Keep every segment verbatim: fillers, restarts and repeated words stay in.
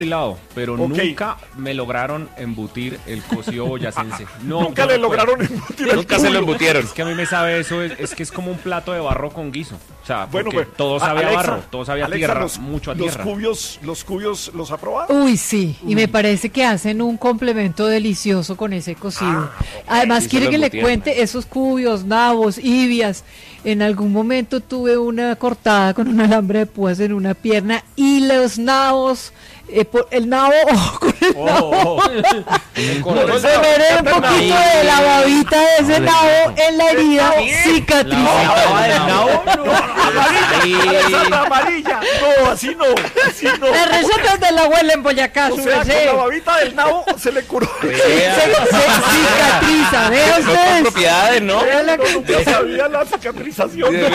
lado, pero Okay. nunca me lograron embutir el cocido boyacense. No, Nunca no le recuerdo. lograron embutir el Nunca se lo culo. embutieron. Es que a mí me sabe eso, es, es que es como un plato de barro con guiso. O sea, Bueno, porque pues, todo a- sabe a Alexa, barro, todo sabe a Alexa, tierra, los, mucho a los tierra. cubios, los cubios, ¿los ha probado? Uy, sí, y me parece que hacen un complemento delicioso con ese cocido. Además, Sí, quiere se lo que le embutieron. cuente esos cubios, nabos, ibias. En algún momento tuve una cortada con un alambre de púas en una pierna y los nabos, eh, por- el nabo, oh, con el nabo, se me ve un poquito de la babita de ese nabo en la herida, cicatrizada. Alexandra amarilla. No, así no, así no. Las recetas de la abuela en Boyacá, O su sea, con merced. la babita del nabo se le curó. Se, se cicatriza, vea No con ustedes. propiedades, ¿no? Vea la No, cantidad. nunca sabía la cicatrización. Necesita,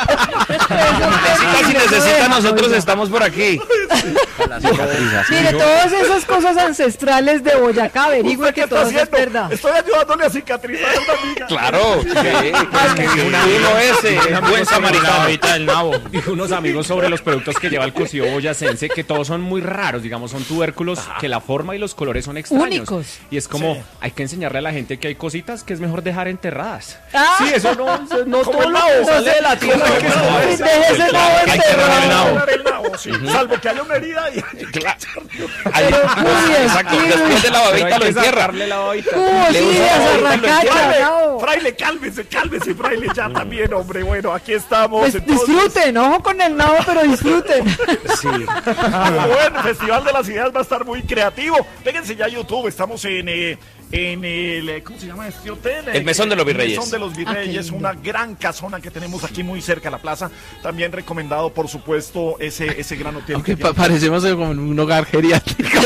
si necesita, nosotros estamos por aquí. Mire, todas esas cosas ancestrales de Boyacá, averigüe ¿Qué que está todo eso es haciendo? verdad. Estoy ayudándole a cicatrizar a una amiga. Claro. Sí, es que uno es eh, buen samaritano. del nabo. Y unos amigos sobre los productos que lleva el cocido boyacense, que todos son muy raros, digamos, son tubérculos que la forma y los colores son extraños. Únicos. Y es como, Sí. hay que enseñarle a la gente que hay cositas que es mejor dejar enterradas. Ah. Sí, eso no, eso no Como todo el lo nabo, que sale de la tierra. como hay que el nabo. saber. Deje ese nabo Hay que dejar el enterrado. nabo. Dar el nabo, sí. Salvo que haya una herida y... Ahí- cubias, Exacto, cubias. después de la Pero babita hay lo que entierra. sacarle la babita. Cubos, Le usa ideas, la babita, lo arracacha, Fraile, nabo. fraile, cálmese, cálmese, fraile, ya también, hombre. Bueno, aquí estamos. Pues entonces. disfruten, ojo con el nabo, pero disfruten. Bueno, el Festival de las Ideas va a estar muy creativo. Péguense ya a YouTube, estamos en, eh, en el, eh, ¿cómo se llama este hotel? El Mesón de los Virreyes. El Mesón de los Virreyes, lindo. una gran casona que tenemos aquí muy cerca de la plaza. También recomendado, por supuesto, ese, ese gran hotel. Aunque que pa- tiene. parecemos como en un hogar geriátrico.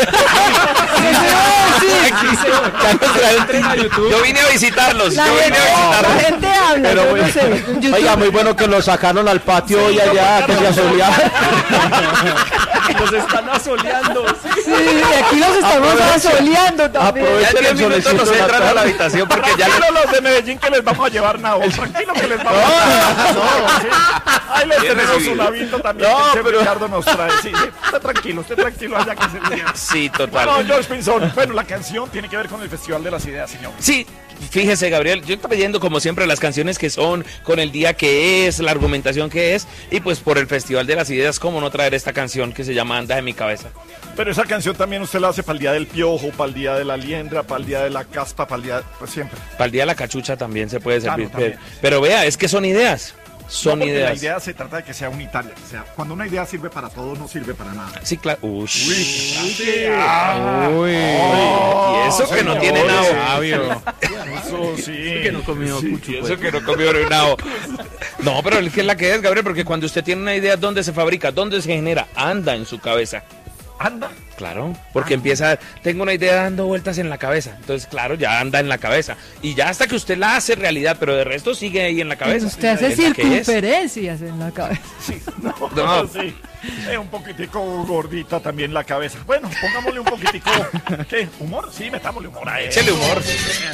Entren a YouTube. Yo vine a visitarlos. La Yo vine gente, a la visitarlos. gente habla, Pero yo muy- no sé. en YouTube. Oiga, muy bueno que lo sacaron al patio y allá, que se asoleaba. Los están asoleando. Sí, y aquí los estamos Aprovechen. asoleando también. Aprovechen. Ya en diez el minutos solecito nos de la entran a la tarde. habitación porque ya le... Tranquilo los de Medellín que les vamos a llevar nabo. Tranquilo que les vamos a llevar. No, sí. Ahí les Bien tenemos recibido. un hábito también No, que el chef pero- Ricardo nos trae. Sí, sí. Esté tranquilo, esté tranquilo allá que se ría. Sí, Bueno, total. George Pinzón, bueno, la canción tiene que ver con el Festival de las Ideas, señor. Sí, fíjese, Gabriel, yo estaba leyendo como siempre las canciones que son, con el día que es, la argumentación que es, y pues por el Festival de las Ideas, cómo no traer esta canción que se llama Anda en mi cabeza. Pero esa canción también usted la hace para el día del piojo, para el día de la liendra, para el día de la caspa, para el día, pues siempre. Para el día de la cachucha también se puede Claro, servir. también. pero, pero vea, es que son ideas, son No, porque ideas. La idea se trata de que sea unitaria, que sea, cuando una idea sirve para todo, no sirve para nada. Sí, claro. Ush. Uy. Y eso que no tiene nabo. Eso sí. Que no comió Y cucho, pues. eso que no comió un nabo. No, pero es que es la que es, Gabriel, porque cuando usted tiene una idea, ¿dónde se fabrica? ¿Dónde se genera? Anda en su cabeza. Anda. Claro, porque empieza, tengo una idea dando vueltas en la cabeza, entonces claro, ya anda en la cabeza, y ya hasta que usted la hace realidad, pero de resto sigue ahí en la cabeza. Usted hace Es la que es. circunferencias en la cabeza. Sí, no, No. sí. Es un poquitico gordita también la cabeza. Bueno, pongámosle un poquitico, ¿qué? ¿Humor? Sí, metámosle humor a eso. Échele humor.